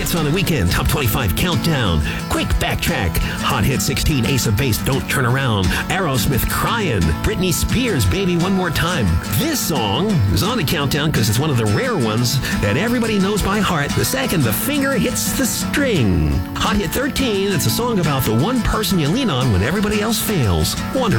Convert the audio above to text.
hits on the weekend. Top 25 countdown. Quick backtrack. Hot hit 16. Ace of Base. Don't Turn Around. Aerosmith. Crying. Britney Spears. Baby One More Time. This song is on the countdown because it's one of the rare ones that everybody knows by heart. The second the finger hits the string. Hot hit 13. It's a song about the one person you lean on when everybody else fails. Wonder